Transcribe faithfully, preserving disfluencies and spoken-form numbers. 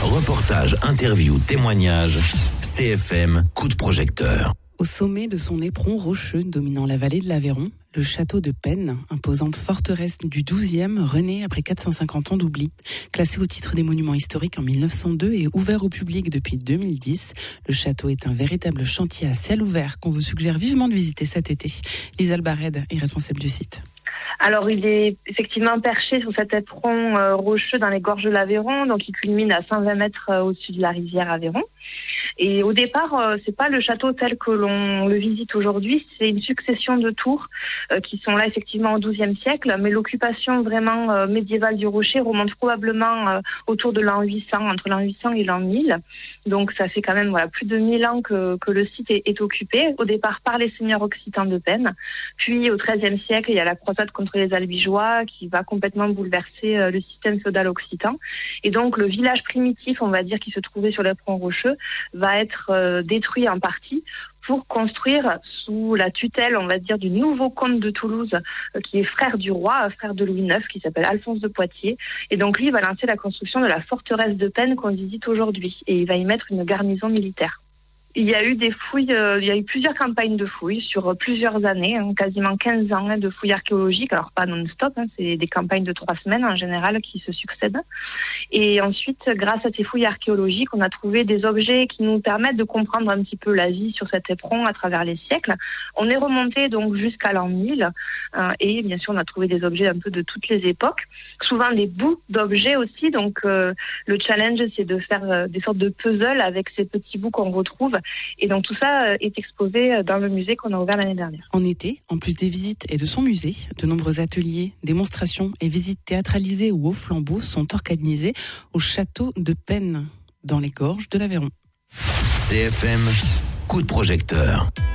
Reportage, interview, témoignage. C F M, coup de projecteur. Au sommet de son éperon rocheux dominant la vallée de l'Aveyron, le château de Pennes, imposante forteresse du douzième, renaît après quatre cent cinquante ans d'oubli. Classé au titre des monuments historiques en mille neuf cent deux et ouvert au public depuis deux mille dix, le château est un véritable chantier à ciel ouvert qu'on vous suggère vivement de visiter cet été. Lisa Albared est responsable du site. Alors, il est effectivement perché sur cet éperon euh, rocheux dans les gorges de l'Aveyron, donc il culmine à cent vingt mètres euh, au-dessus de la rivière Aveyron. Et au départ, euh, c'est pas le château tel que l'on le visite aujourd'hui, c'est une succession de tours euh, qui sont là effectivement au douzième siècle, mais l'occupation vraiment euh, médiévale du rocher remonte probablement euh, autour de l'an huit cents, entre l'an huit cents et l'an mille. Donc ça fait quand même voilà plus de mille ans que, que le site est, est occupé, au départ par les seigneurs occitans de Pennes. Puis au treizième siècle, il y a la croisade contre les Albigeois qui va complètement bouleverser euh, le système féodal occitan. Et donc le village primitif, on va dire, qui se trouvait sur l'éperon rocheux, va être euh, détruit en partie pour construire sous la tutelle, on va dire, du nouveau comte de Toulouse, euh, qui est frère du roi, frère de Louis neuf, qui s'appelle Alphonse de Poitiers. Et donc lui, il va lancer la construction de la forteresse de Pennes qu'on visite aujourd'hui. Et il va y mettre une garnison militaire. Il y a eu des fouilles, euh, il y a eu plusieurs campagnes de fouilles sur euh, plusieurs années, hein, quasiment quinze ans hein, de fouilles archéologiques, alors pas non-stop, hein, c'est des campagnes de trois semaines en général qui se succèdent. Et ensuite, grâce à ces fouilles archéologiques, on a trouvé des objets qui nous permettent de comprendre un petit peu la vie sur cet éperon à travers les siècles. On est remonté donc jusqu'à l'an mille euh, et bien sûr on a trouvé des objets un peu de toutes les époques, souvent des bouts d'objets aussi, donc euh, le challenge c'est de faire euh, des sortes de puzzles avec ces petits bouts qu'on retrouve. Et donc tout ça est exposé dans le musée qu'on a ouvert l'année dernière. En été, en plus des visites et de son musée, de nombreux ateliers, démonstrations et visites théâtralisées ou au flambeau sont organisés au château de Pennes, dans les gorges de l'Aveyron. C F M, coup de projecteur.